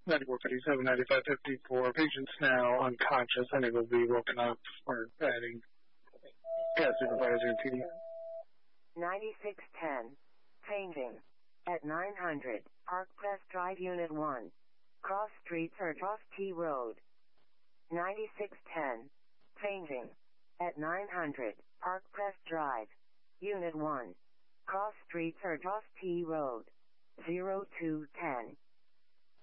9457 9554. Patients now unconscious, unable to be woken up or adding gas supervisor and PD. 9610. Changing. At 900, Park Crest Drive Unit 1. Cross Street Cross T Road. 9610. Changing. At 900, Park Crest Drive. Unit 1. Cross Street Cross T Road. 0210.